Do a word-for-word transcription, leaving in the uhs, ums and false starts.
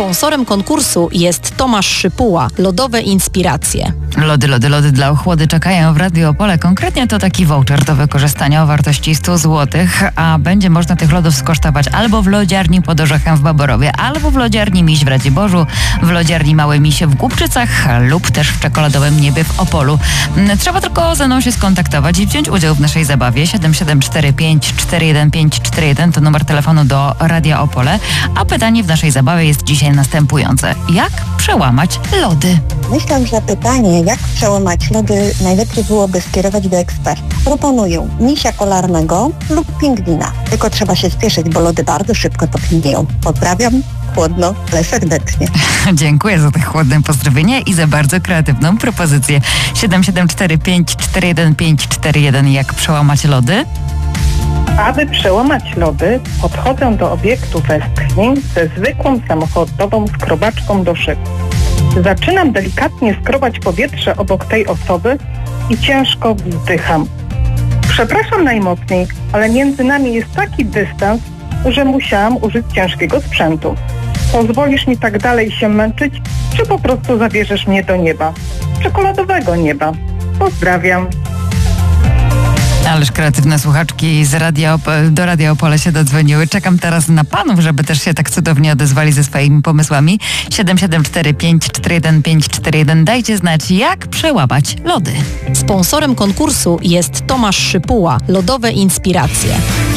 Sponsorem konkursu jest Tomasz Szypuła. Lodowe inspiracje. Lody, lody, lody dla ochłody czekają w Radio Opole. Konkretnie to taki voucher do wykorzystania o wartości sto złotych, a będzie można tych lodów skosztować albo w lodziarni Pod Orzechem w Baborowie, albo w lodziarni Miś w Radziborzu, w lodziarni Małe Misie w Głubczycach lub też w Czekoladowym Niebie w Opolu. Trzeba tylko ze mną się skontaktować i wziąć udział w naszej zabawie. siedem siedem cztery pięć cztery jeden pięć cztery jeden to numer telefonu do Radia Opole, a pytanie w naszej zabawie jest dzisiaj następujące. Jak przełamać lody? Myślę, że pytanie, jak przełamać lody, najlepiej byłoby skierować do ekspertów. Proponuję misia polarnego lub pingwina. Tylko trzeba się spieszyć, bo lody bardzo szybko topnieją. Pozdrawiam, chłodno, ale serdecznie. Dziękuję za te chłodne pozdrowienia i za bardzo kreatywną propozycję. siedem siedem cztery pięć cztery jeden pięć cztery jeden. Jak przełamać lody? Aby przełamać lody, podchodzę do obiektu westchnień ze zwykłą samochodową skrobaczką do szyb. Zaczynam delikatnie skrobać powietrze obok tej osoby i ciężko wzdycham. Przepraszam najmocniej, ale między nami jest taki dystans, że musiałam użyć ciężkiego sprzętu. Pozwolisz mi tak dalej się męczyć, czy po prostu zabierzesz mnie do nieba? Czekoladowego nieba. Pozdrawiam. Ależ kreatywne słuchaczki z Radia Op- do Radia Opole się dodzwoniły. Czekam teraz na panów, żeby też się tak cudownie odezwali ze swoimi pomysłami. siedem siedem cztery pięć cztery jeden pięć cztery jeden. Dajcie znać, jak przełamać lody. Sponsorem konkursu jest Tomasz Szypuła. Lodowe inspiracje.